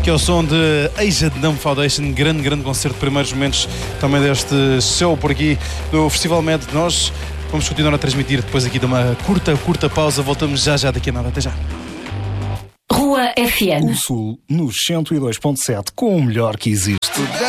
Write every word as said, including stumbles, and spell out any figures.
ao som de Asia Numb Foundation, grande, grande concerto, primeiros momentos também deste show por aqui do Festival Med. Nós vamos continuar a transmitir depois aqui de uma curta, curta pausa. Voltamos já, já daqui a nada. Até já. Rua F M. O Sul, nos cento e dois ponto sete, com o melhor que existe.